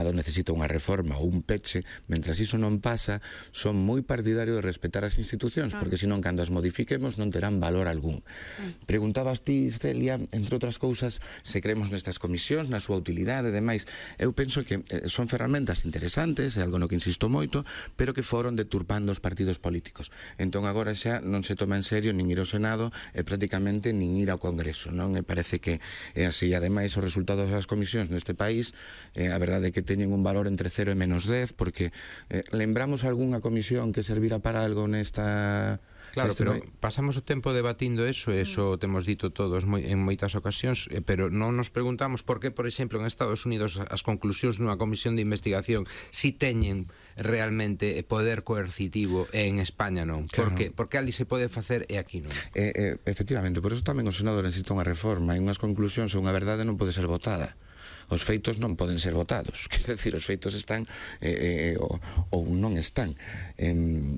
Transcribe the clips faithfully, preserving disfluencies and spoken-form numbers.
Estado necesita unha reforma ou un peche, mentras iso non pasa, son moi partidario de respetar as institucións, porque senón cando as modifiquemos non terán valor algún. Preguntabas ti, Celia, entre outras cousas, se creemos nestas comisións, na súa utilidade e demais. Eu penso que son ferramentas interesantes, é algo no que insisto moito, pero que foron deturpando os partidos políticos. Entón agora xa non se toma en serio nin ir ao Senado e prácticamente nin ir ao Congreso, non? E parece que é así. Ademais, os resultados das comisións neste país, eh, a verdade é que teñen un valor entre cero e menos dez, porque eh, lembramos algunha comisión que servira para algo nesta... Claro, este pero no... pasamos o tempo debatindo eso, e eso temos dito todos moi, en moitas ocasións, eh, pero non nos preguntamos por que, por exemplo, en Estados Unidos as conclusións nunha comisión de investigación si teñen realmente poder coercitivo e en España non. Por que? Porque ali se pode facer e aquí non. Eh, eh, efectivamente, por eso tamén o Senado necesita unha reforma, e unhas conclusións e unha verdade non pode ser votada. Os feitos non poden ser votados, quer decir, os feitos están eh, eh, ou, ou non están. Eh,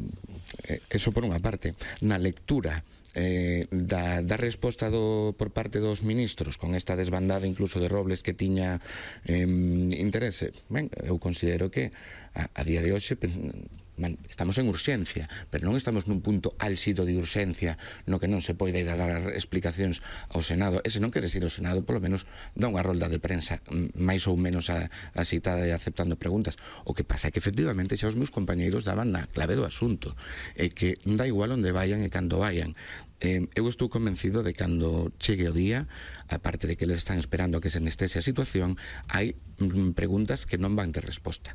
eso por unha parte. Na lectura eh, da, da resposta do, por parte dos ministros, con esta desbandada incluso de Robles que tiña eh, interese, ben, eu considero que a, a día de hoxe estamos en urxencia, pero non estamos nun punto álxido de urxencia no que non se pode dar explicacións ao Senado. E se non queres ir ao Senado, polo menos dá unha rolda de prensa máis ou menos axitada e aceptando preguntas. O que pasa é que efectivamente xa os meus compañeiros daban na clave do asunto, e que dá igual onde vayan e cando vayan. Eh, eu estou convencido de que cando chegue o día, aparte de que eles están esperando a que se anestese a situación, hai mm, preguntas que non van ter resposta.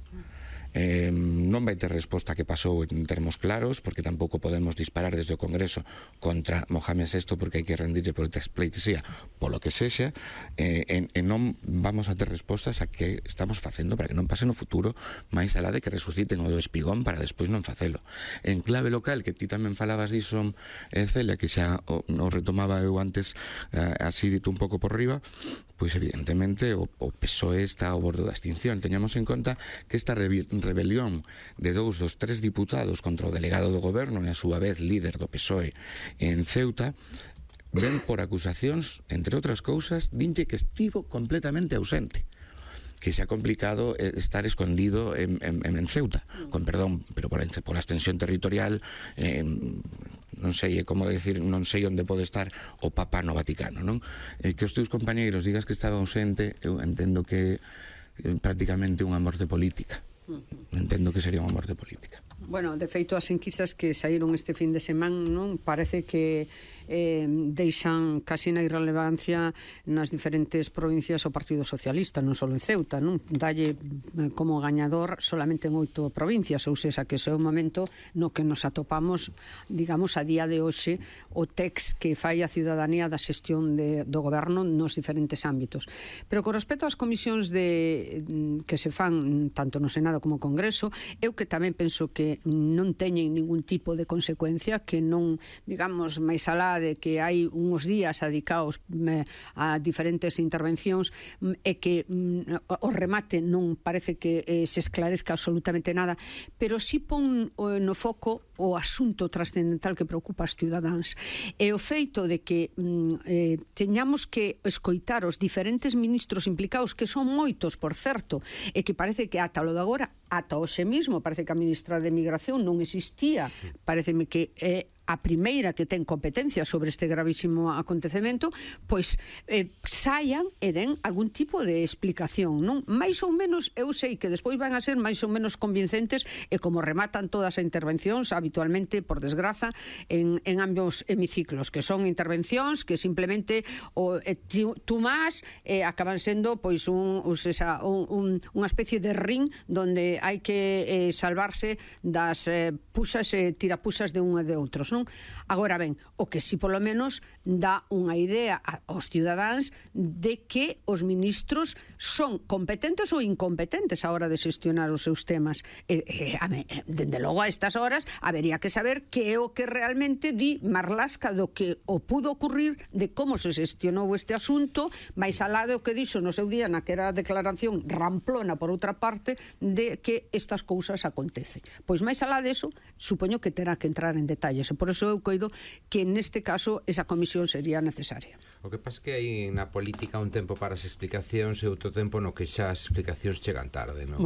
Eh, non vai ter resposta que pasou en termos claros, porque tampouco podemos disparar desde o Congreso contra Mohamed sexto porque hai que rendirlle por pleitesía polo que sexa, eh, e, e non vamos a ter respostas a que estamos facendo para que non pase no futuro, máis alá de que resuciten o do espigón para despois non facelo. En clave local, que ti tamén falabas diso, eh, Celia, que xa o, o retomaba eu antes, eh, así dito un pouco por riba, pois evidentemente o, o P S O E está ao bordo da extinción. Teñamos en conta que esta rebelión de dous dos tres diputados contra o delegado do goberno e a súa vez líder do P S O E en Ceuta ven por acusacións, entre outras cousas, dinlle que estivo completamente ausente, que se ha complicado estar escondido en, en, en Ceuta, con perdón, pero por, por la extensión territorial, eh, non sei como decir, non sei onde pode estar o Papa no Vaticano, non? Eh, que os teus compañeiros digas que estaba ausente, eu entendo que eh, prácticamente unha morte política. Entendo que sería unha morte política. Bueno, de feito, as enquisas que saíron este fin de semana, non, parece que eh, deixan casi na irrelevancia nas diferentes provincias o Partido Socialista, non só en Ceuta, non? Dalle eh, como gañador solamente en oito provincias, ou seja, que ese é o momento no que nos atopamos, digamos, a día de hoxe, o text que fai a ciudadanía da xestión de, do goberno nos diferentes ámbitos. Pero con respecto ás comisións de, que se fan tanto no Senado como no Congreso, eu que tamén penso que non teñen ningún tipo de consecuencia, que non, digamos, máis alá de que hai uns días dedicados a diferentes intervencións e que o remate non parece que eh, se esclarezca absolutamente nada, pero si pon no foco o asunto trascendental que preocupa as ciudadáns, e o feito de que eh, teñamos que escoitar os diferentes ministros implicados, que son moitos, por certo, e que parece que ata lo de agora, ata hoxe mismo, parece que a ministra de Migración non existía, pareceme que é a primeira que ten competencia sobre este gravísimo acontecemento, pois eh, saian e den algún tipo de explicación, non? Mais ou menos, eu sei que despois van a ser máis ou menos convincentes, e como rematan todas as intervencións habitualmente, por desgraza, en, en ambos hemiciclos, que son intervencións que simplemente o, eh, tú más eh, acaban sendo pois un, esa, un, un, unha especie de ring donde hai que eh, salvarse das eh, pusas e tirapusas de un e de outros, non? Agora ben, o que si polo menos dá unha idea aos cidadáns de que os ministros son competentes ou incompetentes a hora de xestionar os seus temas. E, e, a me, dende logo a estas horas habería que saber que é o que realmente di Marlaska do que o pudo ocurrir, de como se xestionou este asunto, máis alá do que dixo no seu día na que era a declaración ramplona por outra parte de que estas cousas acontecen. Pois máis alá deso, supoño que terá que entrar en detalles, e por eso eu coido que neste caso esa comisión sería necesaria. O que pasa é que hai na política un tempo para as explicacións e outro tempo no que xa as explicacións chegan tarde, non?